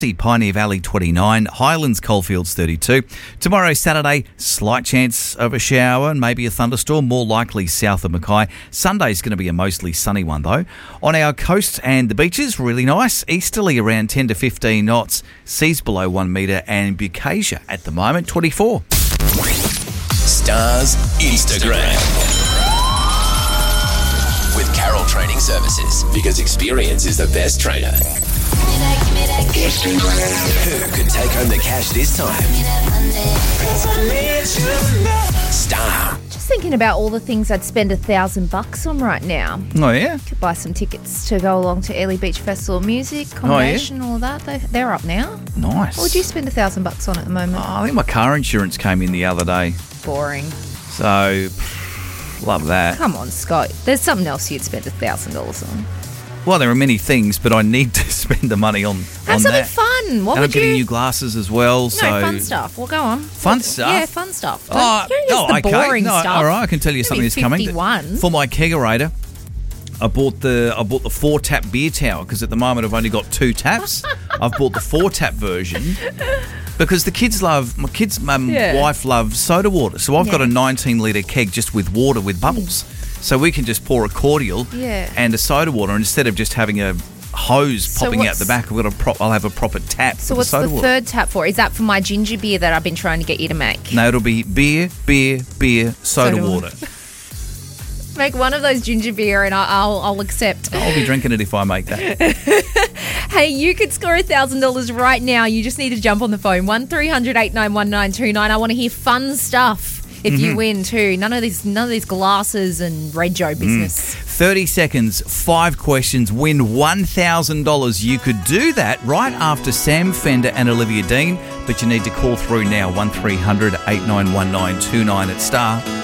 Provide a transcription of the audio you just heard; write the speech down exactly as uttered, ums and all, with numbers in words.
Pioneer Valley twenty-nine, Highlands Coalfields thirty-two. Tomorrow, Saturday, slight chance of a shower and maybe a thunderstorm, more likely south of Mackay. Sunday's going to be a mostly sunny one though. On our coast and the beaches, really nice. Easterly around ten to fifteen knots, seas below one metre, and Bucasia at the moment twenty-four. Stars Instagram. With Carroll Training Services, because experience is the best trainer. Who could take home the cash this time? Star. Just thinking about all the things I'd spend a thousand bucks on right now. Oh, yeah? Could buy some tickets to go along to Airlie Beach Festival of Music, accommodation, all of that. They, they're up now. Nice. What would you spend a thousand bucks on at the moment? Oh, I think my car insurance came in the other day. Boring. So, pff, love that. Come on, Scott. There's something else you'd spend a thousand dollars on. Well, there are many things, but I need to spend the money on, Have on something that. fun. What and would I'm getting you... new glasses as well. No, so fun stuff. Well, go on. Fun What- stuff? Yeah, fun stuff. Don't, Oh, don't use oh, the okay. boring no, stuff. All right, I can tell you It's something only that's coming. fifty-one. For my kegerator, I bought the I bought the four tap beer tower because at the moment I've only got two taps. I've bought the four tap version because the kids love my kids. My Yeah. wife loves soda water, so I've got Yeah. a nineteen litre keg just with water with bubbles, so we can just pour a cordial Yeah. and a soda water instead of just having a hose So popping out what's- the back. I've got a prop. I'll have a proper tap. So for what's the soda the water. third tap for? Is that for my ginger beer that I've been trying to get you to make? No, it'll be beer, beer, beer, soda, Soda water. Make one of those ginger beer and I'll, I'll, I'll accept. I'll be drinking it if I make that. Hey, you could score one thousand dollars right now. You just need to jump on the phone. one three hundred eight nine one nine two nine. I want to hear fun stuff if Mm-hmm. you win too. None of these none of these glasses and Rego business. thirty seconds, five questions, win one thousand dollars. You could do that right after Sam Fender and Olivia Dean, but you need to call through now, one three hundred eight nine one nine two nine at star